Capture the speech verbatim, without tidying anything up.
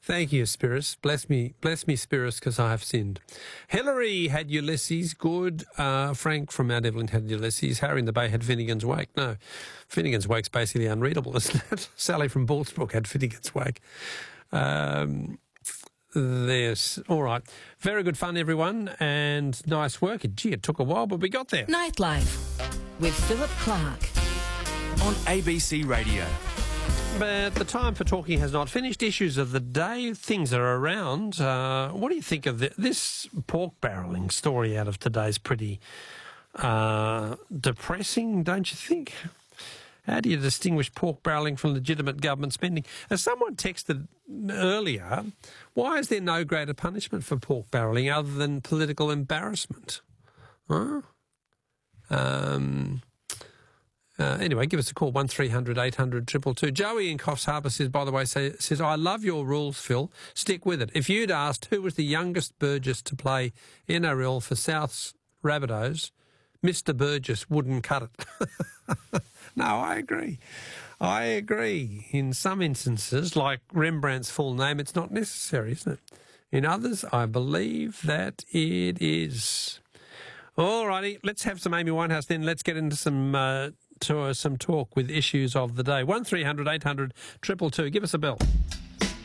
Thank you, Spirus. Bless me, bless me, Spirus, because I have sinned. Hillary had Ulysses. Good. Uh, Frank from Mount Evelyn had Ulysses. Harry in the Bay had Finnegan's Wake. No, Finnegan's Wake's basically unreadable, isn't it? Sally from Ballsbrook had Finnegan's Wake. Um, there's all right. Very good fun, everyone, and nice work. Gee, it took a while, but we got there. Nightlife with Philip Clark on A B C Radio. But the time for talking has not finished. Issues of the day, things are around. Uh, what do you think of the, this pork barrelling story out of today's pretty uh, depressing, don't you think? How do you distinguish pork barrelling from legitimate government spending? As someone texted earlier, why is there no greater punishment for pork barrelling other than political embarrassment? Huh? Um... Uh, anyway, give us a call, one three hundred eight hundred two two two. Joey in Coffs Harbour says, by the way, say, says, I love your rules, Phil. Stick with it. If you'd asked who was the youngest Burgess to play N R L for South's Rabbitohs, Mister Burgess wouldn't cut it. No, I agree. I agree. In some instances, like Rembrandt's full name, it's not necessary, isn't it? In others, I believe that it is. All righty, let's have some Amy Winehouse then. Let's get into some... Uh, to uh, some talk with issues of the day. one three hundred eight hundred two two two. Give us a bell.